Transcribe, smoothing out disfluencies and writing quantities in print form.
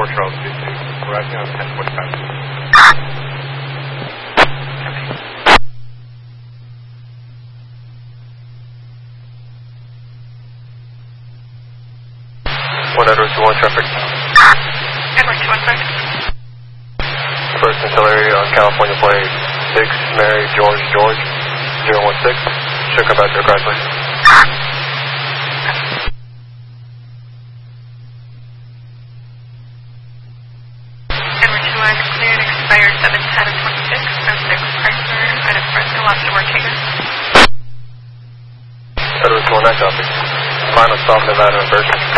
4 Charles 22. Arriving on 10:45. One Edward 21 traffic. Edward 21 traffic. First Artillery on California plate 6, Mary George 016. Should come back to your car, please. Edward 21 cleared, expired 7:10 of 26, 06 Chrysler, out of Fresno, Lobster Work Hager. Edward 21 copy. Final stop in that inversion.